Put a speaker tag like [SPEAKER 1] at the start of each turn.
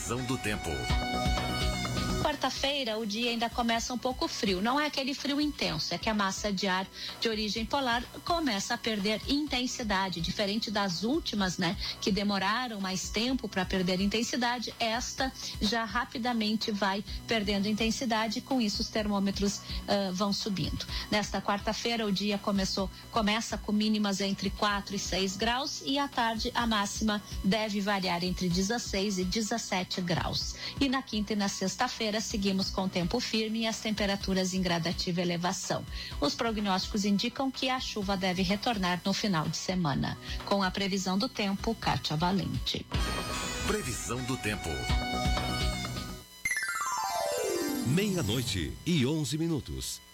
[SPEAKER 1] Previsão do tempo.
[SPEAKER 2] Quarta-feira, o dia ainda começa um pouco frio. Não é aquele frio intenso, é que a massa de ar de origem polar começa a perder intensidade, diferente das últimas, né, que demoraram mais tempo para perder intensidade. Esta já rapidamente vai perdendo intensidade e com isso os termômetros vão subindo. Nesta quarta-feira, o dia começa com mínimas entre 4 e 6 graus e à tarde a máxima deve variar entre 16 e 17 graus. E na quinta e na sexta-feira seguimos com tempo firme e as temperaturas em gradativa elevação. Os prognósticos indicam que a chuva deve retornar no final de semana. Com a previsão do tempo, Kátia Valente.
[SPEAKER 1] Previsão do tempo.
[SPEAKER 3] 00:11.